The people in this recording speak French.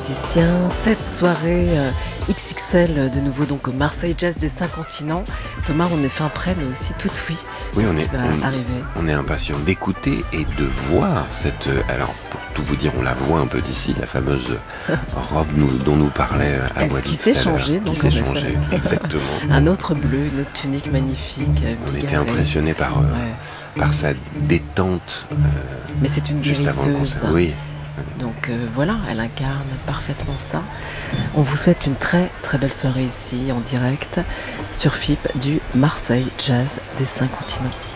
musiciens. Cette soirée XXL de nouveau donc au Marseille Jazz des 5 continents. Thomas, on est fin prêt, nous aussi, tout oui. Oui, Ce qui va arriver. On est impatient d'écouter et de voir cette... Alors, pour tout vous dire, on la voit un peu d'ici, la fameuse robe dont nous parlait Awali. Qui s'est changée. Qui s'est changée, exactement. Un autre bleu, une autre tunique magnifique. On était impressionnés par sa détente. Mais c'est une juste avant le guérisseuse. concert. Oui. Donc voilà, elle incarne parfaitement ça. On vous souhaite une très très belle soirée ici en direct sur FIP du Marseille Jazz des 5 continents.